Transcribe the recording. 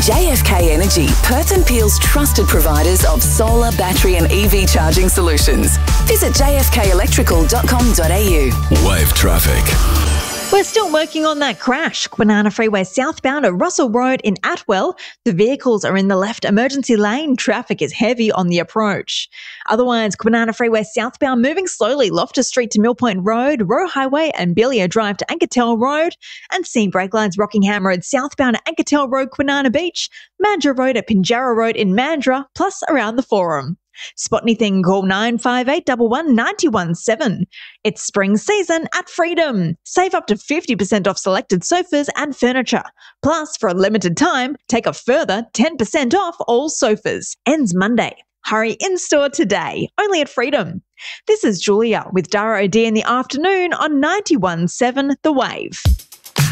JFK Energy, Perth and Peel's trusted providers of solar, battery and EV charging solutions. Visit jfkelectrical.com.au. Wave traffic. We're still working on that crash. Kwinana Freeway southbound at Russell Road in Atwell. The vehicles are in the left emergency lane. Traffic is heavy on the approach. Otherwise, Kwinana Freeway southbound moving slowly. Loftus Street to Millpoint Road, Roe Highway and Billia Drive to Ankertel Road. And seeing brake lines Rockingham Road southbound at Ankertel Road, Kwinana Beach. Mandurah Road at Pinjarra Road in Mandurah, plus around the Forum. Spot anything, call 958 11 917. It's spring season at Freedom. Save up to 50% off selected sofas and furniture. Plus, for a limited time, take a further 10% off all sofas. Ends Monday. Hurry in-store today, only at Freedom. This is Julia with Dara O'D in the afternoon on 91.7 The Wave.